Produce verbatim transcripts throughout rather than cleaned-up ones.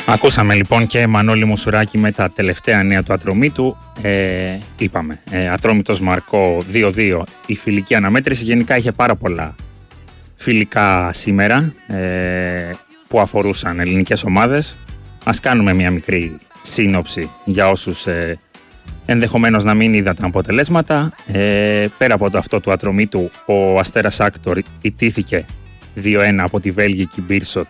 Ακούσαμε λοιπόν και Μανώλη Μουσουράκη με τα τελευταία νέα του Ατρομήτου. Ε, είπαμε, ε, Ατρόμητος Μαρκό δύο δύο, η φιλική αναμέτρηση. Γενικά είχε πάρα πολλά φιλικά σήμερα ε, που αφορούσαν ελληνικές ομάδες. Ας κάνουμε μια μικρή σύνοψη για όσους ε, ενδεχομένως να μην είδαν τα αποτελέσματα. Ε, πέρα από το αυτό του Ατρομήτου, ο Αστέρας Άκτορ ιτήθηκε δύο ένα από τη Βέλγικη Μπίρσοτ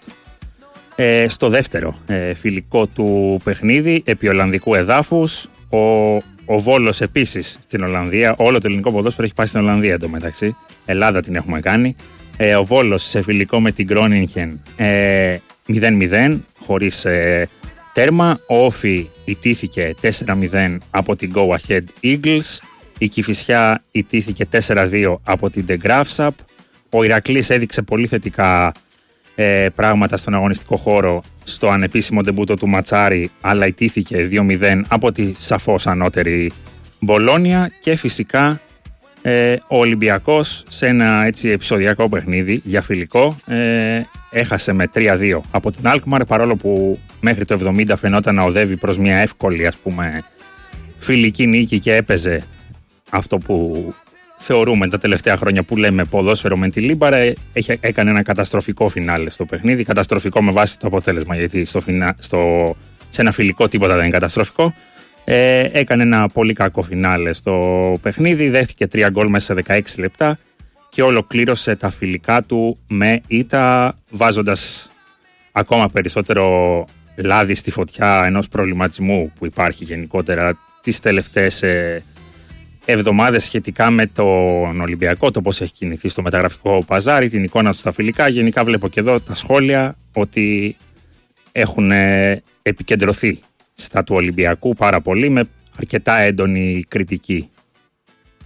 ε, στο δεύτερο ε, φιλικό του παιχνίδι επί Ολλανδικού εδάφους. Ο, ο Βόλος επίσης στην Ολλανδία, όλο το ελληνικό ποδόσφαιρο έχει πάει στην Ολλανδία εντωμεταξύ. Ελλάδα την έχουμε κάνει. Ε, ο Βόλος σε φιλικό με την Γκρόνιγχεν ε, μηδέν μηδέν χωρίς ε, τέρμα. Ο Όφι ιτήθηκε τέσσερα μηδέν από την Go Ahead Eagles. Η Κηφισιά ιτήθηκε τέσσερα δύο από την The Graafschap. Ο Ηρακλής έδειξε πολύ θετικά ε, πράγματα στον αγωνιστικό χώρο στο ανεπίσημο ντεμπούτο του Ματσάρη, αλλά ιτήθηκε δύο μηδέν από τη σαφώς ανώτερη Μπολόνια. Και φυσικά ε, ο Ολυμπιακός σε ένα έτσι επεισοδιακό παιχνίδι για φιλικό ε, έχασε με τρία δύο από την Αλκμαρ, παρόλο που μέχρι το εβδομήντα φαινόταν να οδεύει προς μια εύκολη, ας πούμε, φιλική νίκη και έπαιζε αυτό που θεωρούμε τα τελευταία χρόνια που λέμε ποδόσφαιρο με τη Λίμπαρα. Έκανε ένα καταστροφικό φινάλε στο παιχνίδι, καταστροφικό με βάση το αποτέλεσμα, γιατί στο φινα, στο, σε ένα φιλικό τίποτα δεν είναι καταστροφικό. Ε, έκανε ένα πολύ κακό φινάλε στο παιχνίδι, δέχτηκε τρία γκολ μέσα σε δεκαέξι λεπτά και ολοκλήρωσε τα φιλικά του με ήττα, βάζοντας ακόμα περισσότερο λάδι στη φωτιά ενός προβληματισμού που υπάρχει γενικότερα τις τελευταίες ε, εβδομάδες σχετικά με τον Ολυμπιακό, το πώς έχει κινηθεί στο μεταγραφικό παζάρι, την εικόνα του στα φιλικά. Γενικά βλέπω και εδώ τα σχόλια ότι έχουν επικεντρωθεί στα του Ολυμπιακού πάρα πολύ, με αρκετά έντονη κριτική